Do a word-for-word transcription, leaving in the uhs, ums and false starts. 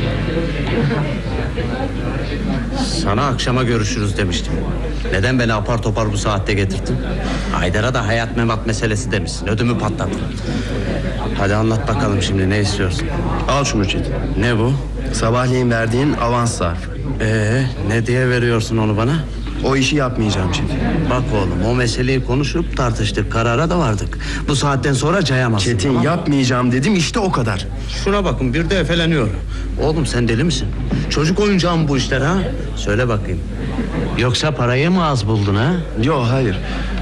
Sana akşama görüşürüz demiştim. Neden beni apar topar bu saatte getirdin? Haydar'a da hayat memat meselesi demişsin. Ödümü patlattın. Hadi anlat bakalım şimdi, ne istiyorsun? Al şunu Çetin. Ne bu? Sabahleyin verdiğin avans zarfı. Ee, ne diye veriyorsun onu bana? O işi yapmayacağım Çetin. Bak oğlum, o meseleyi konuşup tartıştık, karara da vardık. Bu saatten sonra cayamazsın. Çetin, tamam? yapmayacağım dedim, işte o kadar. Şuna bakın, bir de efeleniyor. Oğlum sen deli misin? Çocuk oyuncağı mı bu işler ha? Söyle bakayım. Yoksa parayı mı az buldun ha? Yok, hayır.